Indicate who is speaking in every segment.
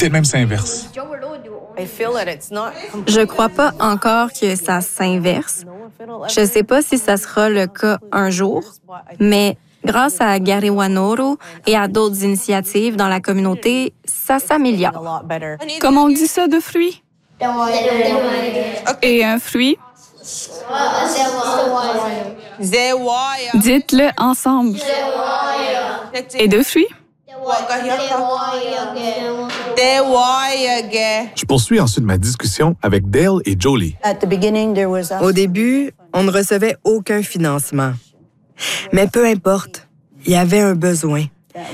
Speaker 1: peut-être même ça inverse.
Speaker 2: Je crois pas encore que ça s'inverse. Je sais pas si ça sera le cas un jour, mais grâce à Garewanoro et à d'autres initiatives dans la communauté, ça s'améliore.
Speaker 3: Comment on dit ça de fruits? Et un fruit? Dites-le ensemble. Et deux fruits?
Speaker 1: Je poursuis ensuite ma discussion avec Dale et Jolie.
Speaker 4: Au début, on ne recevait aucun financement. Mais peu importe, il y avait un besoin.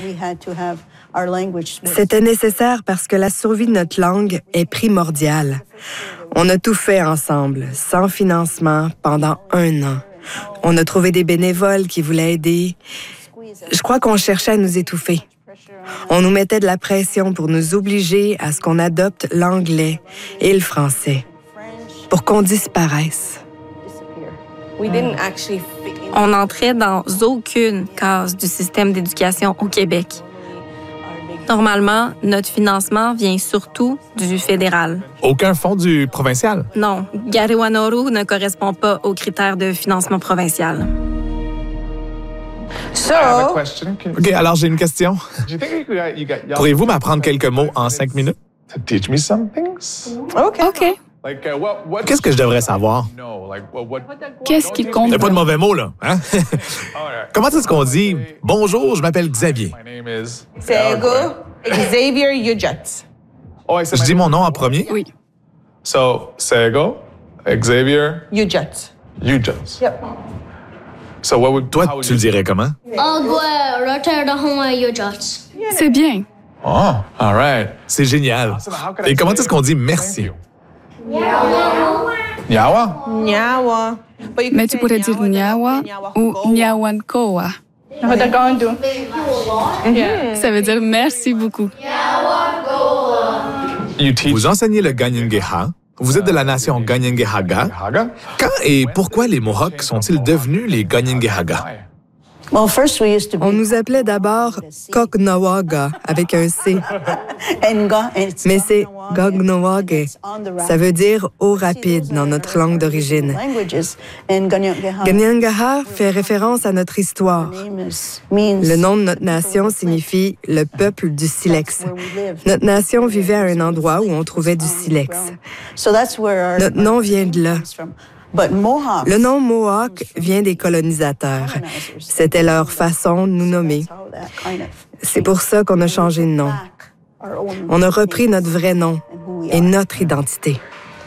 Speaker 4: C'était nécessaire parce que la survie de notre langue est primordiale. On a tout fait ensemble, sans financement, pendant 1 an. On a trouvé des bénévoles qui voulaient aider. Je crois qu'on cherchait à nous étouffer. On nous mettait de la pression pour nous obliger à ce qu'on adopte l'anglais et le français, pour qu'on disparaisse.
Speaker 2: On n'entrait dans aucune case du système d'éducation au Québec. Normalement, notre financement vient surtout du fédéral.
Speaker 1: Aucun fonds du provincial?
Speaker 2: Non, Garewanoro ne correspond pas aux critères de financement provincial.
Speaker 1: OK, alors j'ai une question. Pourriez-vous m'apprendre quelques mots en 5 minutes?
Speaker 3: OK.
Speaker 1: Qu'est-ce que je devrais savoir?
Speaker 3: Qu'est-ce qui compte?
Speaker 1: Il n'y a pas de mauvais mots, là. Hein? Comment est-ce qu'on dit « Bonjour, je m'appelle Xavier ».
Speaker 5: Xavier Ujat.
Speaker 1: Je dis mon nom en premier?
Speaker 3: Oui.
Speaker 6: So, Sego, Xavier,
Speaker 5: Ujat.
Speaker 6: Ujats.
Speaker 5: Yep.
Speaker 6: So what would
Speaker 1: Toi, tu le dirais comment?
Speaker 3: C'est bien.
Speaker 6: Oh, all right.
Speaker 1: C'est génial. Et comment est-ce qu'on dit merci?
Speaker 6: Yawa?
Speaker 5: Nyawa.
Speaker 3: Mais tu pourrais dire Nyawa ou Nyawankoa. Ça veut dire merci beaucoup.
Speaker 6: You teach
Speaker 1: Vous enseignez le Kanien'kehá:ka. Vous êtes de la nation Kanien'kehá:ka.
Speaker 6: Haga?
Speaker 1: Quand et pourquoi les Mohawks sont-ils devenus les Kanien'kehá:ka?
Speaker 4: On nous appelait d'abord Koknawaga avec un C. Mais c'est Gognawaga. Ça veut dire eau rapide dans notre langue d'origine. Kanien'kehá:ka fait référence à notre histoire. Le nom de notre nation signifie le peuple du silex. Notre nation vivait à un endroit où on trouvait du silex. Notre nom vient de là. Le nom Mohawk vient des colonisateurs. C'était leur façon de nous nommer. C'est pour ça qu'on a changé de nom. On a repris notre vrai nom et notre identité.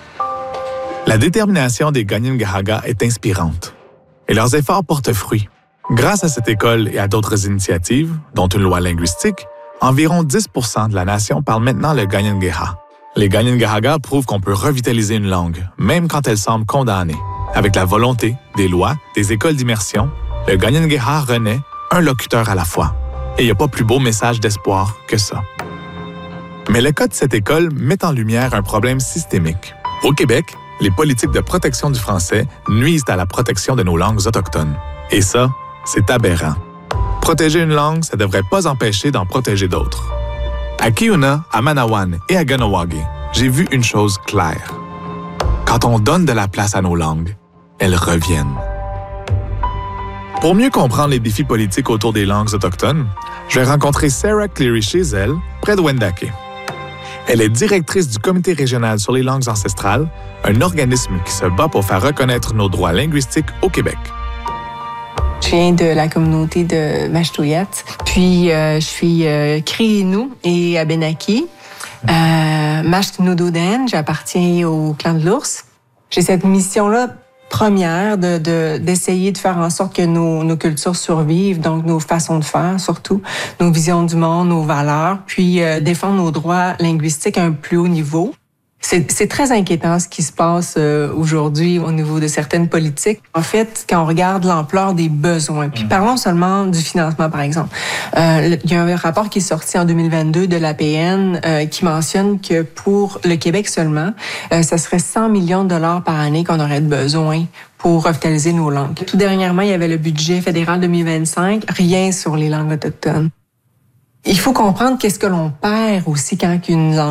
Speaker 1: La détermination des Kanien'kehá:ka est inspirante. Et leurs efforts portent fruit. Grâce à cette école et à d'autres initiatives, dont une loi linguistique, environ 10 % de la nation parle maintenant le Kanien'kehá:ka. Les Kanien'kehá:ka prouvent qu'on peut revitaliser une langue, même quand elle semble condamnée. Avec la volonté, des lois, des écoles d'immersion, le Kanien'kehá:ka renaît, un locuteur à la fois. Et il n'y a pas plus beau message d'espoir que ça. Mais le cas de cette école met en lumière un problème systémique. Au Québec, les politiques de protection du français nuisent à la protection de nos langues autochtones. Et ça, c'est aberrant. Protéger une langue, ça ne devrait pas empêcher d'en protéger d'autres. À Kiuna, à Manawan et à Kahnawake, j'ai vu une chose claire. Quand on donne de la place à nos langues, elles reviennent. Pour mieux comprendre les défis politiques autour des langues autochtones, je vais rencontrer Sarah Cleary chez elle, près de Wendake. Elle est directrice du Comité régional sur les langues ancestrales, un organisme qui se bat pour faire reconnaître nos droits linguistiques au Québec.
Speaker 7: Je viens de la communauté de Mashtuyat, puis je suis Kriinu et Abenaki. Mashtnudoden, j'appartiens au clan de l'ours. J'ai cette mission-là première d'essayer de faire en sorte que nos cultures survivent, donc nos façons de faire surtout, nos visions du monde, nos valeurs, puis défendre nos droits linguistiques à un plus haut niveau. C'est très inquiétant ce qui se passe aujourd'hui au niveau de certaines politiques. En fait, quand on regarde l'ampleur des besoins, puis parlons seulement du financement, par exemple. Il y a un rapport qui est sorti en 2022 de l'APN qui mentionne que pour le Québec seulement, ça serait 100 millions de dollars par année qu'on aurait besoin pour revitaliser nos langues. Tout dernièrement, il y avait le budget fédéral 2025, rien sur les langues autochtones. Il faut comprendre qu'est-ce que l'on perd aussi quand une langue